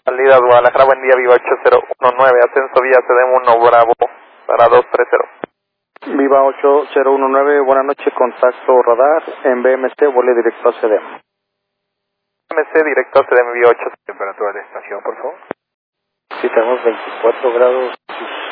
Salida Guadalajara, buen día, Viva 8019, ascenso vía CDM 1 Bravo para 230. Viva 8019, buenas noches, contacto radar en BMC, vuelo directo a CDM. BMC directo a CDM vía 8. Temperatura de estación, por favor. Sí, tenemos 24 grados